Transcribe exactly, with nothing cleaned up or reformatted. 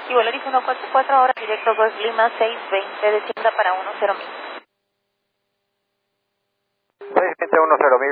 Y Volaris uno cuatro cuatro, ahora directo Golf Lima seis veinte, descienda para uno cero mil. seis veinte uno cero